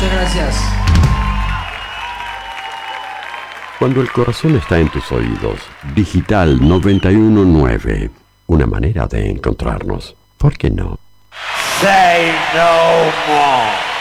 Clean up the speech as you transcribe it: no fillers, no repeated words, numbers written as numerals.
Muchas gracias. Cuando el corazón está en tus oídos, Digital 919. Una manera de encontrarnos. ¿Por qué no? Say no more.